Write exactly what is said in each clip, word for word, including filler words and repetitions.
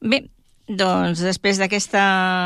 Bé, doncs després d'aquesta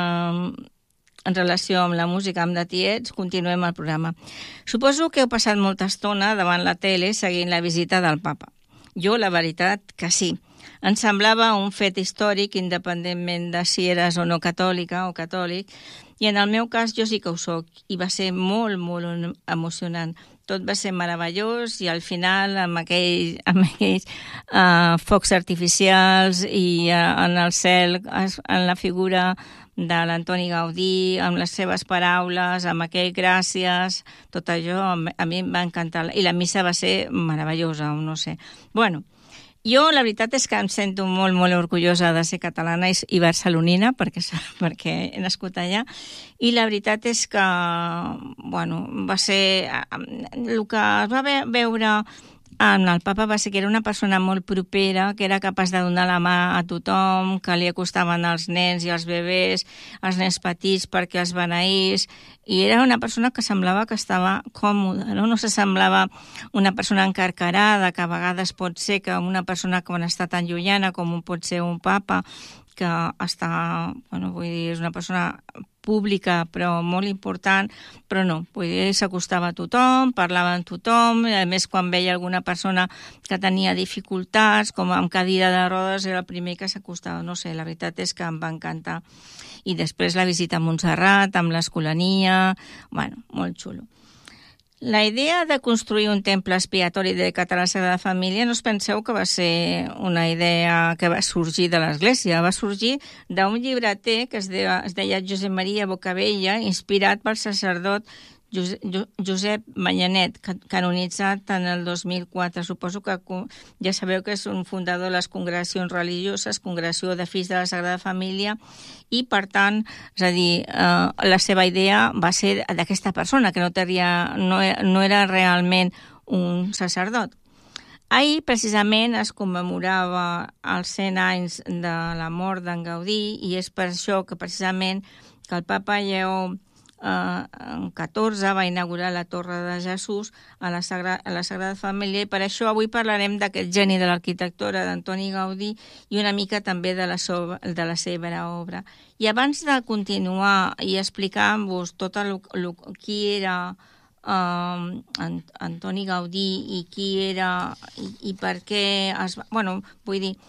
en relació amb la música, amb de tiets, continuem el programa. Suposo que heu passat molta estona davant la tele seguint la visita del papa. Jo, la veritat, que sí. Em semblava un fet històric, independentment de si eres o no catòlica o catòlic, i en el meu cas jo sí que ho soc, i va ser molt, molt emocionant. Tot va ser meravellós i al final amb aquells, amb aquells uh, focs artificials i uh, en el cel, en la figura de l'Antoni Gaudí, amb les seves paraules, amb aquell gràcies, tot allò a mi em va encantar. I la missa va ser meravellosa, no sé. Bueno, jo la veritat és que em sento molt, molt orgullosa de ser catalana i, i barcelonina, perquè, perquè he nascut allà, i la veritat és que, bueno, va ser... El que es va veure en el papa va ser que era una persona molt propera, que era capaç de donar la mà a tothom, que li acostaven els nens i els bebès, els nens petits perquè els beneís, i era una persona que semblava que estava còmoda, no? No se semblava una persona encarcarada, que a vegades pot ser que una persona quan està tan llunyana com pot ser un papa, que està, bueno, vull dir, és una persona pública però molt important, però no, vull dir, s'acostava a tothom, parlava amb tothom, i a més quan veia alguna persona que tenia dificultats, com amb cadira de rodes, era el primer que s'acostava, no sé, la veritat és que em va encantar. I després la visita a Montserrat, amb l'Escolania, bueno, molt xulo. La idea de construir un temple expiatori dedicat a la Sagrada Família no us penseu que va ser una idea que va sorgir de l'Església, va sorgir d'un llibreter que es deia, es deia Josep Maria Bocabella, inspirat pel sacerdot Josep Manyanet, canonitzat en el dos mil quatre. Suposo que ja sabeu que és un fundador de les congregacions religioses, congregació de fills de la Sagrada Família, i per tant, és a dir, eh, la seva idea va ser d'aquesta persona, que no, tenia, no, no era realment un sacerdot. Ahir, precisament, es commemorava els cent anys de la mort d'en Gaudí, i és per això que, precisament, que el papa Lleó Uh, en catorze va inaugurar la Torre de Jesús a la, Sagra, a la Sagrada Família, i per això avui parlarem d'aquest geni de l'arquitectura d'Antoni Gaudí i una mica també de la, so, de la seva obra. I abans de continuar i explicar-vos tot el, el, qui era uh, Antoni Gaudí i qui era i, i per què es va... Bueno, vull dir,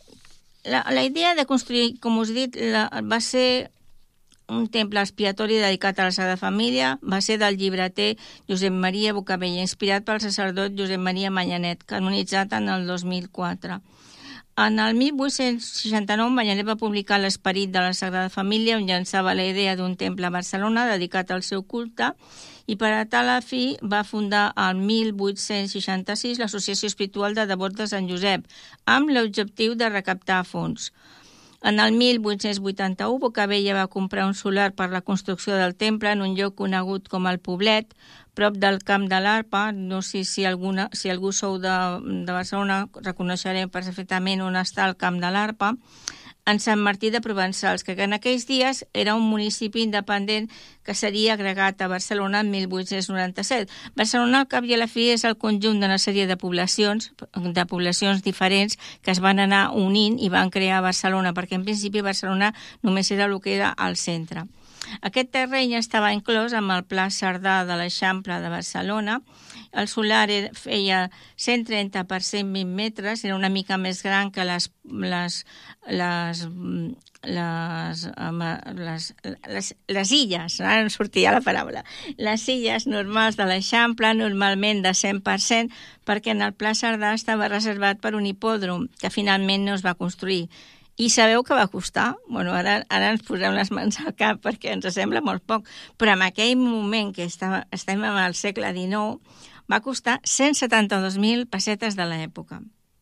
la, la idea de construir, com us he dit, la, va ser un temple expiatori dedicat a la Sagrada Família, va ser del llibreter Josep Maria Bocabella, inspirat pel sacerdot Josep Maria Manyanet, canonitzat en el dos mil quatre. En el mil vuit-cents seixanta-nou, Manyanet va publicar l'Esperit de la Sagrada Família, on llançava la idea d'un temple a Barcelona dedicat al seu culte, i per a tal a fi va fundar el mil vuit-cents seixanta-sis l'Associació Espiritual de Devots de Sant Josep, amb l'objectiu de recaptar fons. En el mil vuit-cents vuitanta-u, Bocabella va comprar un solar per la construcció del temple en un lloc conegut com el Poblet, prop del Camp de l'Arpa. No sé si, alguna, si algú sou de, de Barcelona reconeixereu perfectament on està el Camp de l'Arpa, en Sant Martí de Provençals, que en aquells dies era un municipi independent que seria agregat a Barcelona en mil vuit-cents noranta-set. Barcelona, al cap i a la fi, és el conjunt d'una sèrie de poblacions, de poblacions diferents que es van anar unint i van crear Barcelona, perquè en principi Barcelona només era el que era al centre. Aquest terreny estava inclòs amb el Pla Cerdà de l'Eixample de Barcelona. El solar feia cent trenta per cent vint metres, era una mica més gran que les, les, les, les, les, les, les illes, ara em sortia la paraula, les illes normals de l'Eixample, normalment de cent per cent, perquè en el Pla Cerdà estava reservat per un hipòdrom, que finalment no es va construir. I sabeu què va costar? Bueno, ara, ara ens posem les mans al cap perquè ens sembla molt poc, però en aquell moment que estava, estem en el segle dinou, va costar cent setanta-dos mil pessetes de l'època.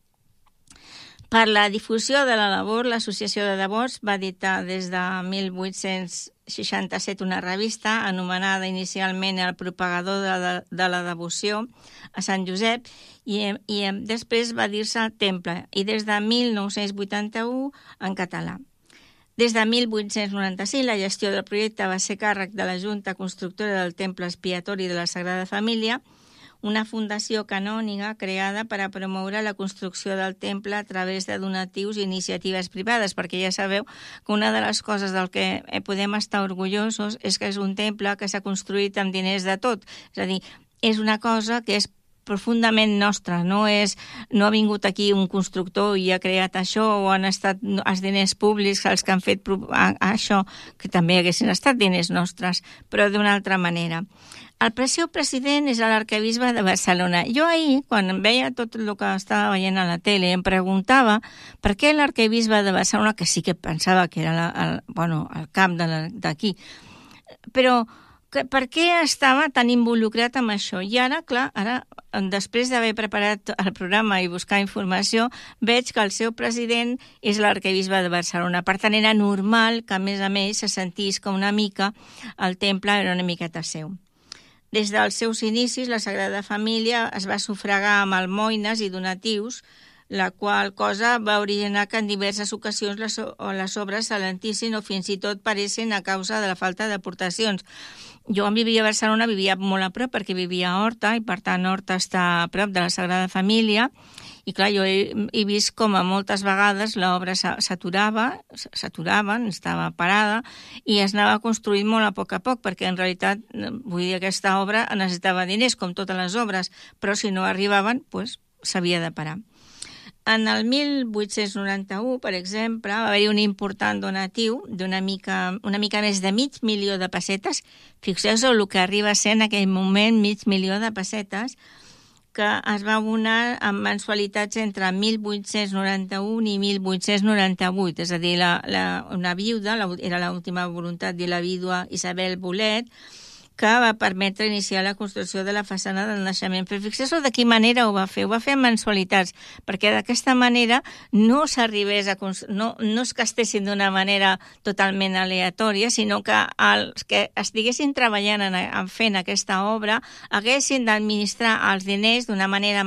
Per la difusió de la labor, l'Associació de Devots va editar des de mil vuit-cents seixanta-set una revista anomenada inicialment El Propagador de la, de la Devoció a Sant Josep i, i després va dir-se Temple, i des de mil nou-cents vuitanta-u en català. Des de mil vuit-cents noranta-sis la gestió del projecte va ser càrrec de la Junta Constructora del Temple Expiatori de la Sagrada Família, una fundació canòniga creada per a promoure la construcció del temple a través de donatius i iniciatives privades, perquè ja sabeu que una de les coses del que podem estar orgullosos és que és un temple que s'ha construït amb diners de tot. És a dir, és una cosa que és profundament nostra, no és, no ha vingut aquí un constructor i ha creat això, o han estat els diners públics els que han fet això, que també haguessin estat diners nostres, però d'una altra manera. El seu president és l'arquebisbe de Barcelona. Jo ahir, quan veia tot el que estava veient a la tele, em preguntava per què l'arquebisbe de Barcelona, que sí que pensava que era la, el, bueno, el camp d'aquí, però que, per què estava tan involucrat amb això? I ara, clar, ara, després d'haver preparat el programa i buscar informació, veig que el seu president és l'arquebisbe de Barcelona. Per tant, era normal que, a més a més, se sentís que una mica el temple era una miqueta seu. Des dels seus inicis, la Sagrada Família es va sufragar amb almoines i donatius, la qual cosa va originar que en diverses ocasions les, les obres s'alentissin o fins i tot paressin a causa de la falta d'aportacions. Jo on vivia a Barcelona vivia molt a prop perquè vivia a Horta i per tant Horta està a prop de la Sagrada Família i clar, jo he, he vist com a moltes vegades l'obra s'aturava, s'aturava, estava parada i es anava construint molt a poc a poc perquè en realitat, vull dir, aquesta obra necessitava diners com totes les obres, però si no arribaven, doncs s'havia de parar. En el mil vuit-cents noranta-u, per exemple, va haver-hi un important donatiu d'una mica, una mica més de mig milió de pessetes. Fixeu-vos el que arriba a ser en aquell moment mig milió de pessetes, que es va abonar amb mensualitats entre mil vuit-cents noranta-u i mil vuit-cents noranta-vuit. És a dir, la, la, una viuda, la, era l'última voluntat de la vídua Isabel Bolet, que va permetre iniciar la construcció de la façana del naixement. Però fixeu-vos de quina manera ho va fer. Ho va fer amb mensualitats, perquè d'aquesta manera no s'arribés a... No, no es que estessin d'una manera totalment aleatòria, sinó que els que estiguessin treballant en, en fent aquesta obra haguessin d'administrar els diners d'una manera